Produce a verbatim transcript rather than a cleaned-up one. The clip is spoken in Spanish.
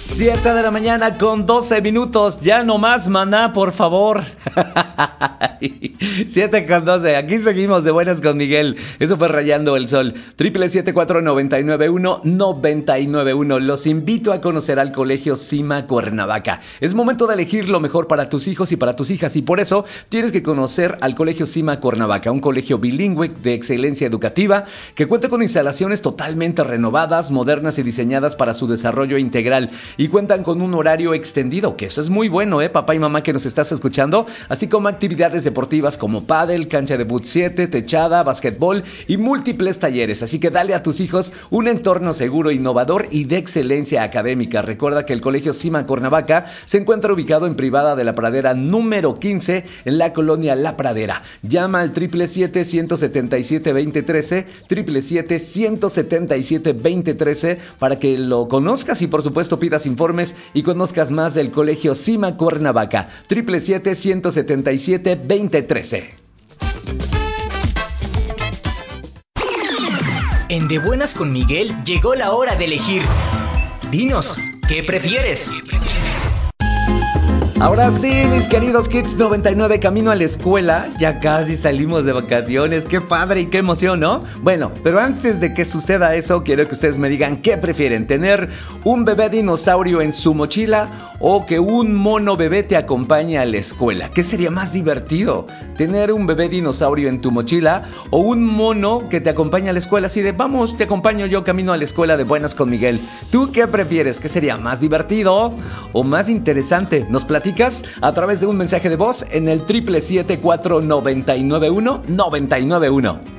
siete de la mañana con doce minutos. Ya no más, maná, por favor. siete con doce. Aquí seguimos de buenas con Miguel. Eso fue Rayando el Sol. Triple siete cuatro nueve nueve uno nueve nueve uno. Los invito a conocer al Colegio Cima Cuernavaca. Es momento de elegir lo mejor para tus hijos y para tus hijas. Y por eso tienes que conocer al Colegio Cima Cuernavaca. Un colegio bilingüe de excelencia educativa que cuenta con instalaciones totalmente renovadas, modernas y diseñadas para su desarrollo integral. Y cuentan con un horario extendido, que eso es muy bueno, ¿eh? Papá y mamá que nos estás escuchando, así como actividades deportivas como pádel, cancha de boot siete, techada, básquetbol y múltiples talleres. Así que dale a tus hijos un entorno seguro, innovador y de excelencia académica. Recuerda que el Colegio Cima Cuernavaca se encuentra ubicado en Privada de la Pradera número quince en la colonia La Pradera. Llama al triple siete, ciento setenta y siete, veinte trece, triple siete, ciento setenta y siete, veinte trece para que lo conozcas y por supuesto pidas informes y conozcas más del Colegio Cima Cuernavaca. triple siete, ciento setenta y siete, veinte trece. En De Buenas con Miguel llegó la hora de elegir. Dinos, ¿qué prefieres? Ahora sí, mis queridos Kids noventa y nueve, camino a la escuela. Ya casi salimos de vacaciones. ¡Qué padre y qué emoción!, ¿no? Bueno, pero antes de que suceda eso, quiero que ustedes me digan qué prefieren: tener un bebé dinosaurio en su mochila o que un mono bebé te acompañe a la escuela. ¿Qué sería más divertido? ¿Tener un bebé dinosaurio en tu mochila o un mono que te acompañe a la escuela? Así de, vamos, te acompaño yo camino a la escuela de Buenas con Miguel. ¿Tú qué prefieres? ¿Qué sería más divertido o más interesante? Nos platicas a través de un mensaje de voz en el triple siete cuatro nueve nueve uno nueve nueve uno.